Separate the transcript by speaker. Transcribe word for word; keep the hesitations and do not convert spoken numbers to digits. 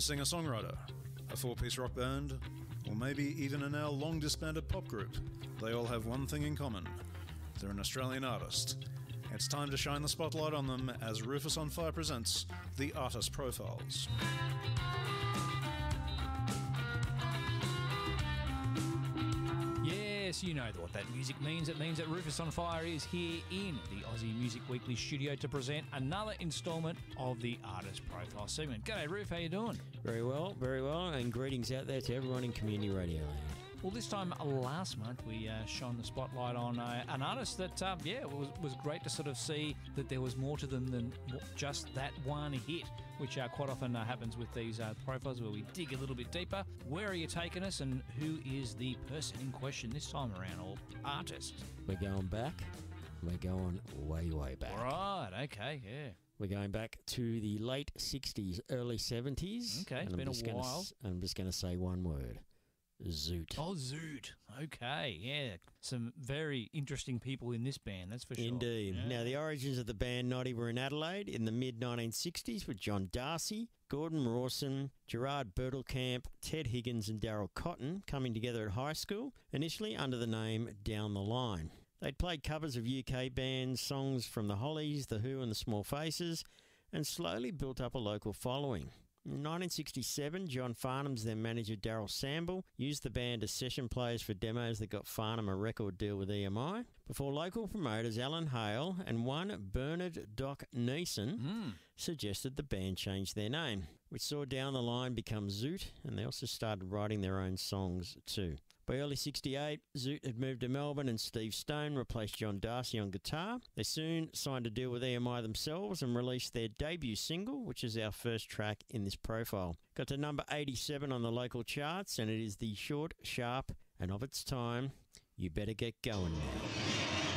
Speaker 1: singer-songwriter, a four-piece rock band, or maybe even a now long-disbanded pop group, they all have one thing in common. They're an Australian artist. It's time to shine the spotlight on them as Rufus on Fire presents the Artist Profiles.
Speaker 2: Yes, you know what that music means. It means that Rufus on Fire is here in the Aussie Music Weekly studio to present another instalment of the Artist Profile segment. G'day, Roof. How you doing?
Speaker 3: Very well, very well, and greetings out there to everyone in Community Radio Land.
Speaker 2: Well, this time last month we uh, shone the spotlight on uh, an artist that, uh, yeah, was was great to sort of see that there was more to them than just that one hit, which uh, quite often uh, happens with these uh, profiles where we dig a little bit deeper. Where are you taking us, and who is the person in question this time around, or artist?
Speaker 3: We're going back. We're going way, way back.
Speaker 2: Right, okay, yeah.
Speaker 3: We're going back to the late sixties, early seventies.
Speaker 2: Okay, it's been a while.
Speaker 3: Gonna, I'm just going to say one word. Zoot.
Speaker 2: Oh, Zoot. Okay, yeah. Some very interesting people in this band, that's for sure.
Speaker 3: Indeed.
Speaker 2: Yeah.
Speaker 3: Now, the origins of the band Noddy were in Adelaide in the mid nineteen sixties with John Darcy, Gordon Rawson, Gerard Bertelkamp, Ted Higgins and Daryl Cotton coming together at high school, initially under the name Down the Line. They'd played covers of U K bands, songs from the Hollies, The Who and the Small Faces, and slowly built up a local following. In nineteen sixty-seven, John Farnham's then manager Daryl Samble used the band as session players for demos that got Farnham a record deal with E M I, before local promoters Alan Hale and one Bernard Doc Neeson
Speaker 2: mm.
Speaker 3: suggested the band change their name, which saw Down the Line become Zoot, and they also started writing their own songs too. By early sixty-eight, Zoot had moved to Melbourne and Steve Stone replaced John Darcy on guitar. They soon signed a deal with E M I themselves and released their debut single, which is our first track in this profile. Got to number eighty-seven on the local charts, and it is the short, sharp, and of its time, You Better Get Going Now.